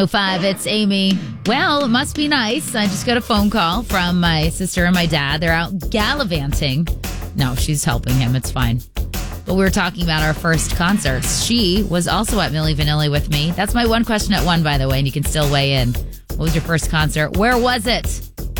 5, it's Amy. Well, it must be nice. I just got a phone call from my sister and my dad. They're out gallivanting. No, she's helping him. It's fine. But we were talking about our first concerts. She was also at Milli Vanilli with me. That's my one question at 1, by the way, and you can still weigh in. What was your first concert? Where was it?